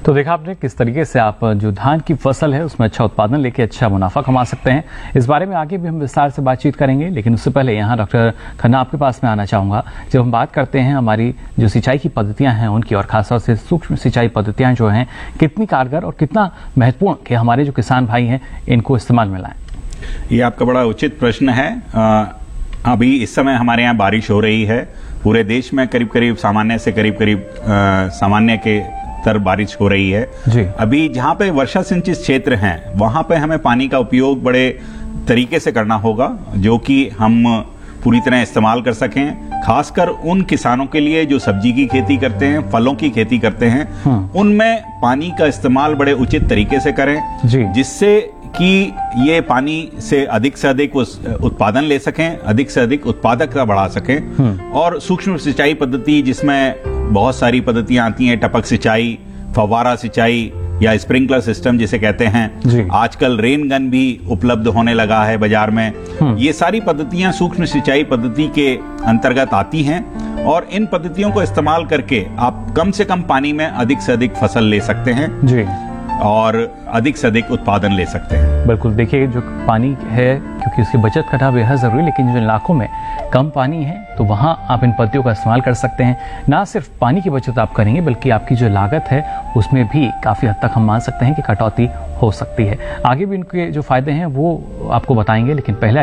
तो देखा आपने किस तरीके से आप जो धान की फसल है उसमें अच्छा उत्पादन लेके अच्छा मुनाफा कमा सकते हैं। इस बारे में आगे भी हम विस्तार से बातचीत करेंगे, लेकिन उससे पहले यहाँ डॉक्टर खन्ना आपके पास में आना चाहूँगा। जब हम बात करते हैं हमारी जो सिंचाई की पद्धतियाँ हैं उनकी, और खासतौर से सूक्ष्म सिंचाई पद्धतियाँ जो हैं कितनी कारगर और कितना महत्वपूर्ण कि हमारे जो किसान भाई हैं इनको इस्तेमाल में लाएं। ये आपका बड़ा उचित प्रश्न है। अभी इस समय हमारे यहाँ बारिश हो रही है। पूरे देश में करीब करीब सामान्य से करीब सामान्य के तर बारिश हो रही है जी। अभी जहाँ पे वर्षा सिंचित क्षेत्र हैं वहां पे हमें पानी का उपयोग बड़े तरीके से करना होगा, जो कि हम पूरी तरह इस्तेमाल कर सकें। खासकर उन किसानों के लिए जो सब्जी की खेती करते हैं, फलों की खेती करते हैं, उनमें पानी का इस्तेमाल बड़े उचित तरीके से करें, जिससे कि ये पानी से अधिक उत्पादन ले सकें, अधिक से अधिक उत्पादकता बढ़ा सकें। और सूक्ष्म सिंचाई पद्धति जिसमें बहुत सारी पद्धतियां आती हैं, टपक सिंचाई, फव्वारा सिंचाई या स्प्रिंकलर सिस्टम जिसे कहते हैं, आजकल रेन गन भी उपलब्ध होने लगा है बाजार में। ये सारी पद्धतियां सूक्ष्म सिंचाई पद्धति के अंतर्गत आती हैं और इन पद्धतियों को इस्तेमाल करके आप कम से कम पानी में अधिक से अधिक फसल ले सकते हैं जी, और अधिक से अधिक उत्पादन ले सकते हैं। बिल्कुल, देखिए जो पानी है क्योंकि उसकी बचत करना बेहद जरूरी है, लेकिन जो इलाकों में कम पानी है तो वहाँ आप इन पद्धतियों का इस्तेमाल कर सकते हैं। ना सिर्फ पानी की बचत आप करेंगे बल्कि आपकी जो लागत है उसमें भी काफ़ी हद तक हम मान सकते हैं कि कटौती हो सकती है। आगे भी इनके जो फायदे हैं वो आपको बताएंगे, लेकिन पहले